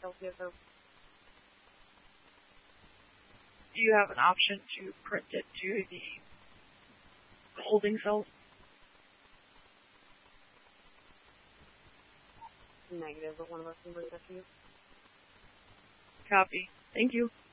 CFO. Do you have an option to print it to the holding cells? Negative, but one of us can bring that to you. Copy. Thank you.